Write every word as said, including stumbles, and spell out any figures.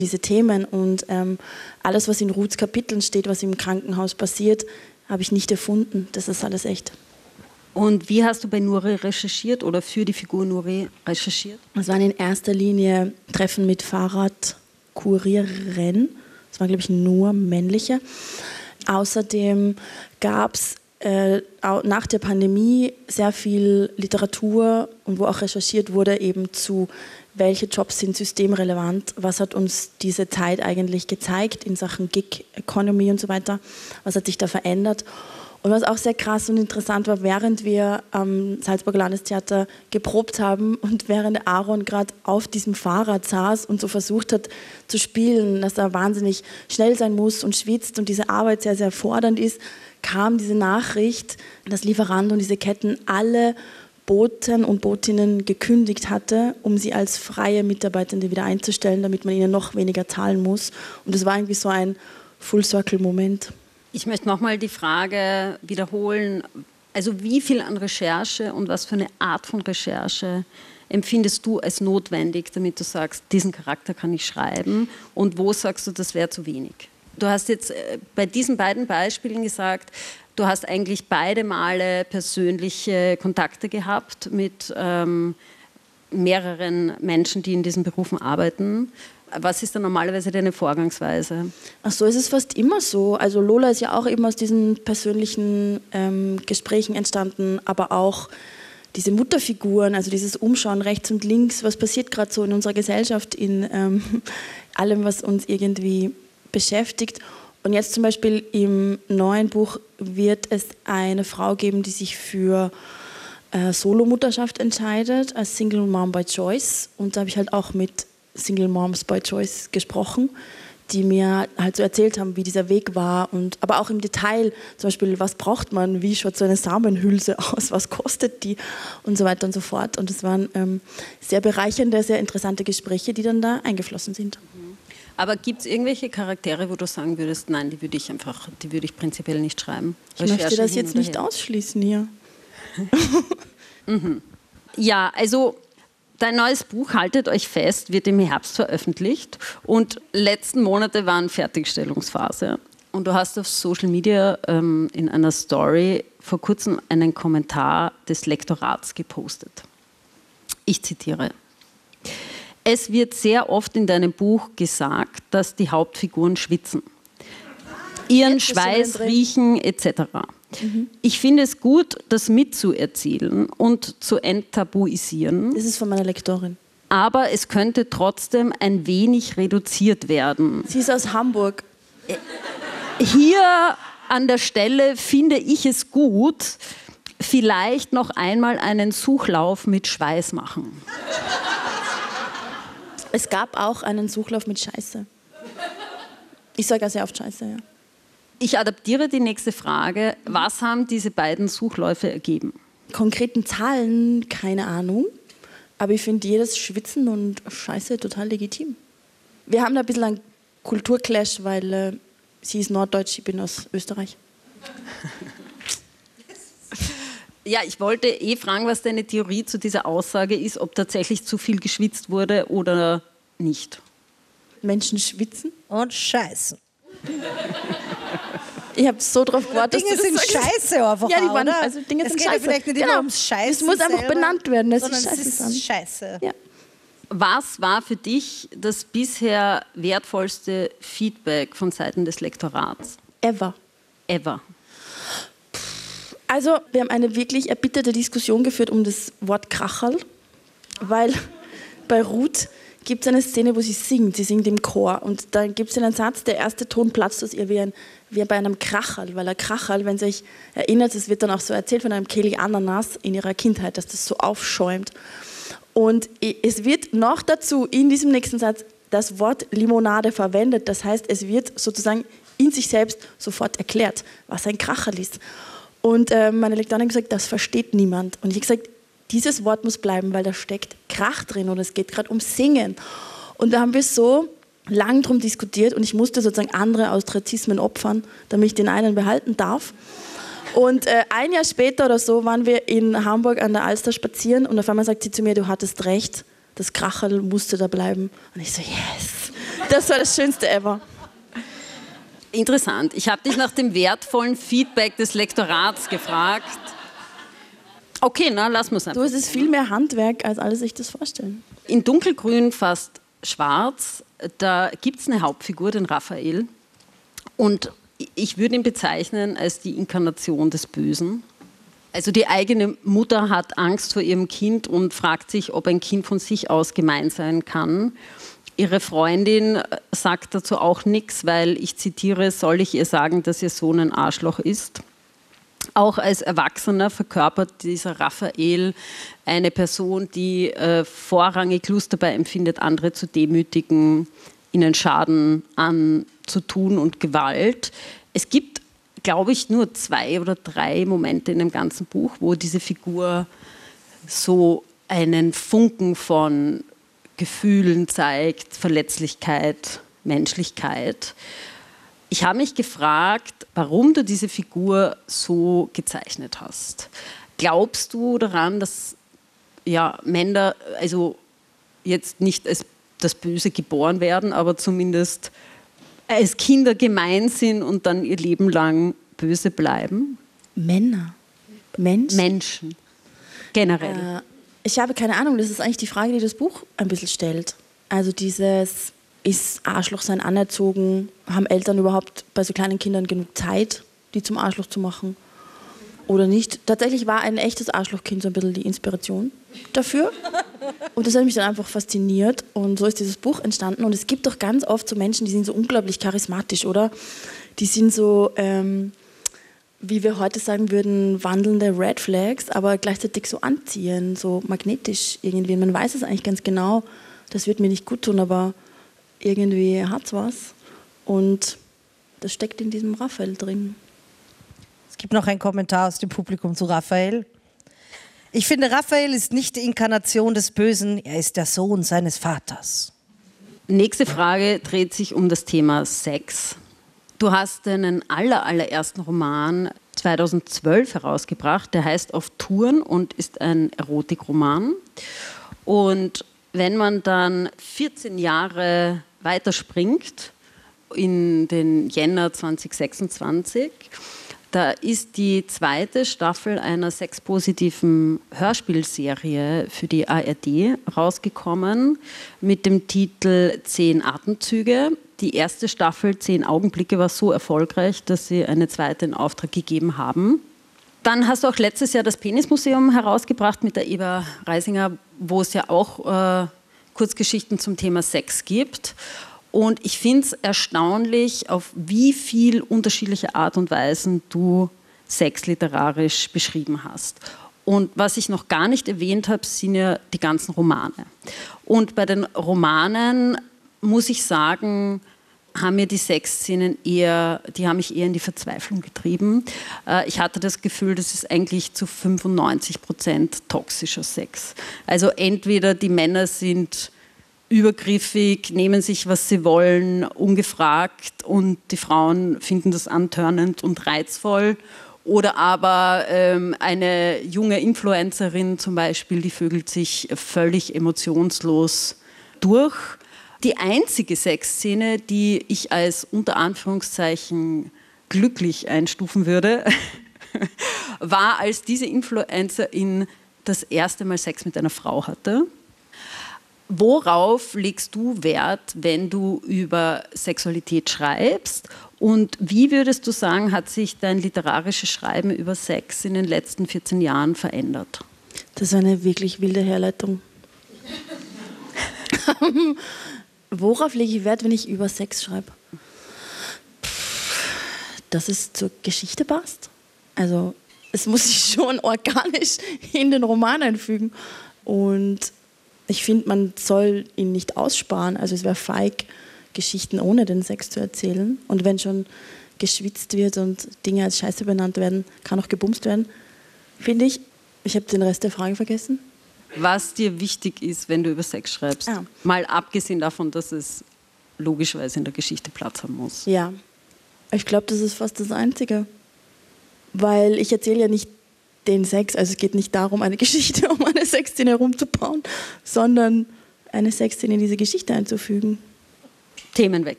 Diese Themen und ähm, alles, was in Ruths Kapiteln steht, was im Krankenhaus passiert, habe ich nicht erfunden. Das ist alles echt. Und wie hast du bei Nuri recherchiert oder für die Figur Nuri recherchiert? Es waren in erster Linie Treffen mit Fahrradkurieren. Es waren, glaube ich, nur männliche. Außerdem gab es äh, nach der Pandemie sehr viel Literatur und wo auch recherchiert wurde eben zu, welche Jobs sind systemrelevant, was hat uns diese Zeit eigentlich gezeigt in Sachen Gig Economy und so weiter, was hat sich da verändert. Und was auch sehr krass und interessant war, während wir am Salzburger Landestheater geprobt haben und während Aaron gerade auf diesem Fahrrad saß und so versucht hat zu spielen, dass er wahnsinnig schnell sein muss und schwitzt und diese Arbeit sehr, sehr fordernd ist, kam diese Nachricht, dass Lieferando und diese Ketten alle Boten und Botinnen gekündigt hatte, um sie als freie Mitarbeitende wieder einzustellen, damit man ihnen noch weniger zahlen muss. Und das war irgendwie so ein Full-Circle-Moment. Ich möchte nochmal die Frage wiederholen, also wie viel an Recherche und was für eine Art von Recherche empfindest du als notwendig, damit du sagst, diesen Charakter kann ich schreiben, und wo sagst du, das wäre zu wenig? Du hast jetzt bei diesen beiden Beispielen gesagt, du hast eigentlich beide Male persönliche Kontakte gehabt mit ähm, mehreren Menschen, die in diesen Berufen arbeiten. Was ist da normalerweise deine Vorgangsweise? Ach so, es ist fast immer so. Also Lola ist ja auch eben aus diesen persönlichen ähm, Gesprächen entstanden, aber auch diese Mutterfiguren, also dieses Umschauen rechts und links, was passiert gerade so in unserer Gesellschaft, in ähm, allem, was uns irgendwie beschäftigt. Und jetzt zum Beispiel im neuen Buch wird es eine Frau geben, die sich für äh, Solomutterschaft entscheidet, als Single Mom by Choice. Und da habe ich halt auch mit Single Moms by Choice gesprochen, die mir halt so erzählt haben, wie dieser Weg war, und aber auch im Detail, zum Beispiel, was braucht man, wie schaut so eine Samenhülse aus, was kostet die und so weiter und so fort. Und es waren ähm, sehr bereichernde, sehr interessante Gespräche, die dann da eingeflossen sind. Aber gibt es irgendwelche Charaktere, wo du sagen würdest, nein, die würde ich einfach, die würde ich prinzipiell nicht schreiben? Ich Recherche möchte das jetzt nicht ausschließen hier. mhm. Ja, also dein neues Buch, Haltet euch fest, wird im Herbst veröffentlicht und letzten Monate waren Fertigstellungsphase. Und du hast auf Social Media ähm, in einer Story vor kurzem einen Kommentar des Lektorats gepostet. Ich zitiere: Es wird sehr oft in deinem Buch gesagt, dass die Hauptfiguren schwitzen, ihren Schweiß riechen et cetera. Mhm. Ich finde es gut, das mitzuerzählen und zu enttabuisieren. Das ist von meiner Lektorin. Aber es könnte trotzdem ein wenig reduziert werden. Sie ist aus Hamburg. Hier an der Stelle finde ich es gut, vielleicht noch einmal einen Suchlauf mit Schweiß machen. Es gab auch einen Suchlauf mit Scheiße. Ich sage sehr oft Scheiße, ja. Ich adaptiere die nächste Frage. Was haben diese beiden Suchläufe ergeben? Konkreten Zahlen, keine Ahnung. Aber ich finde jedes Schwitzen und Scheiße total legitim. Wir haben da ein bisschen einen Kulturclash, weil äh, sie ist Norddeutsch, ich bin aus Österreich. Ja, ich wollte eh fragen, was deine Theorie zu dieser Aussage ist, ob tatsächlich zu viel geschwitzt wurde oder nicht. Menschen schwitzen und scheißen. Ich habe so drauf gewartet, Dinge dass du das sind sagst. Scheiße einfach, ja, die waren, oder? also Dinge es sind geht Scheiße. ja vielleicht nicht genau. immer ums Scheißen. Es muss einfach selber, benannt werden, dass sondern es Scheiße es ist Scheiße. Ja. Was war für dich das bisher wertvollste Feedback von Seiten des Lektorats? Ever. Ever. Also, wir haben eine wirklich erbitterte Diskussion geführt um das Wort Kracherl, weil bei Ruth gibt es eine Szene, wo sie singt. Sie singt im Chor und dann gibt es einen Satz, der erste Ton platzt aus ihr wie, ein, wie bei einem Kracherl, weil ein Kracherl, wenn sie sich erinnert, es wird dann auch so erzählt von einem Kehli Ananas in ihrer Kindheit, dass das so aufschäumt. Und es wird noch dazu in diesem nächsten Satz das Wort Limonade verwendet. Das heißt, es wird sozusagen in sich selbst sofort erklärt, was ein Kracherl ist. Und äh, meine Lektorin hat gesagt, das versteht niemand. Und ich habe gesagt, dieses Wort muss bleiben, weil da steckt Krach drin und es geht gerade um Singen. Und da haben wir so lang drum diskutiert und ich musste sozusagen andere Austrazismen opfern, damit ich den einen behalten darf. Und äh, ein Jahr später oder so waren wir in Hamburg an der Alster spazieren und auf einmal sagt sie zu mir, du hattest recht, das Kracherl musste da bleiben. Und ich so, yes, Das war das Schönste ever. Interessant. Ich habe dich nach dem wertvollen Feedback des Lektorats gefragt. Okay, na, lass uns einfach. Du, es ist viel mehr Handwerk, als alle sich das vorstellen. In dunkelgrün, fast schwarz, da gibt es eine Hauptfigur, den Raphael. Und ich würde ihn bezeichnen als die Inkarnation des Bösen. Also die eigene Mutter hat Angst vor ihrem Kind und fragt sich, ob ein Kind von sich aus gemein sein kann. Ihre Freundin sagt dazu auch nichts, weil, ich zitiere, soll ich ihr sagen, dass ihr Sohn ein Arschloch ist? Auch als Erwachsener verkörpert dieser Raphael eine Person, die äh, vorrangig Lust dabei empfindet, andere zu demütigen, ihnen Schaden anzutun und Gewalt. Es gibt, glaube ich, nur zwei oder drei Momente in dem ganzen Buch, wo diese Figur so einen Funken von Gefühlen zeigt, Verletzlichkeit, Menschlichkeit. Ich habe mich gefragt, warum du diese Figur so gezeichnet hast. Glaubst du daran, dass ja, Männer also jetzt nicht als das Böse geboren werden, aber zumindest als Kinder gemein sind und dann ihr Leben lang böse bleiben? Männer? Menschen? Menschen. Generell. Äh, ich habe keine Ahnung, das ist eigentlich die Frage, die das Buch ein bisschen stellt. Also dieses... Ist Arschlochsein anerzogen? Haben Eltern überhaupt bei so kleinen Kindern genug Zeit, die zum Arschloch zu machen? Oder nicht? Tatsächlich war ein echtes Arschlochkind so ein bisschen die Inspiration dafür. Und das hat mich dann einfach fasziniert. Und so ist dieses Buch entstanden. Und es gibt doch ganz oft so Menschen, die sind so unglaublich charismatisch, oder? Die sind so, ähm, wie wir heute sagen würden, wandelnde Red Flags, aber gleichzeitig so anziehen, so magnetisch irgendwie. Man weiß es eigentlich ganz genau, das wird mir nicht gut tun, aber irgendwie hat es was und das steckt in diesem Raphael drin. Es gibt noch einen Kommentar aus dem Publikum zu Raphael. Ich finde, Raphael ist nicht die Inkarnation des Bösen, er ist der Sohn seines Vaters. Nächste Frage dreht sich um das Thema Sex. Du hast deinen aller, allerersten Roman zweitausendzwölf herausgebracht, der heißt Auf Touren und ist ein Erotikroman. Und wenn man dann vierzehn Jahre weiterspringt in den Jänner zweitausendsechsundzwanzig, da ist die zweite Staffel einer sexpositiven Hörspielserie für die A R D rausgekommen mit dem Titel Zehn Atemzüge. Die erste Staffel, Zehn Augenblicke, war so erfolgreich, dass sie eine zweite in Auftrag gegeben haben. Dann hast du auch letztes Jahr das Penismuseum herausgebracht mit der Eva Reisinger, wo es ja auch äh, Kurzgeschichten zum Thema Sex gibt. Und ich finde es erstaunlich, auf wie viel unterschiedliche Art und Weisen du Sex literarisch beschrieben hast. Und was ich noch gar nicht erwähnt habe, sind ja die ganzen Romane. Und bei den Romanen muss ich sagen, haben mir die Sexszenen eher, die haben mich eher in die Verzweiflung getrieben. Ich hatte das Gefühl, das ist eigentlich zu fünfundneunzig Prozent toxischer Sex. Also entweder die Männer sind übergriffig, nehmen sich, was sie wollen, ungefragt und die Frauen finden das antörnend und reizvoll. Oder aber ähm, eine junge Influencerin zum Beispiel, die vögelt sich völlig emotionslos durch. Die einzige Sexszene, die ich als unter Anführungszeichen glücklich einstufen würde, war, als diese Influencerin das erste Mal Sex mit einer Frau hatte. Worauf legst du Wert, wenn du über Sexualität schreibst? Und wie würdest du sagen, hat sich dein literarisches Schreiben über Sex in den letzten vierzehn Jahren verändert? Das ist eine wirklich wilde Herleitung. Worauf lege ich Wert, wenn ich über Sex schreibe? Dass es zur Geschichte passt. Also es muss sich schon organisch in den Roman einfügen. Und ich finde, man soll ihn nicht aussparen. Also es wäre feig, Geschichten ohne den Sex zu erzählen. Und wenn schon geschwitzt wird und Dinge als Scheiße benannt werden, kann auch gebumst werden, finde ich. Ich habe den Rest der Frage vergessen. Was dir wichtig ist, wenn du über Sex schreibst. Ah. Mal abgesehen davon, dass es logischerweise in der Geschichte Platz haben muss. Ja, ich glaube, das ist fast das Einzige. Weil ich erzähle ja nicht den Sex, also es geht nicht darum, eine Geschichte um eine Sexszene herumzubauen, sondern eine Sexszene in diese Geschichte einzufügen. Themenwechsel.